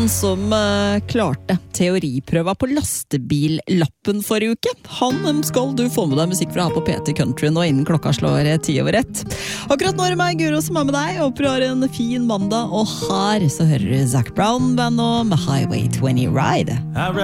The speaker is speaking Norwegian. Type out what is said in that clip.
Som klarte teoriprøva på lastebillappen forrige uke. Han skal du få med deg musikk fra her på PT Country nå innen klokka slår 10:01. Akkurat nå er det meg, Guro, som er med deg. Håper du har en fin mandag, og her så hører du Zac Brown Band nå med Highway 20 Ride.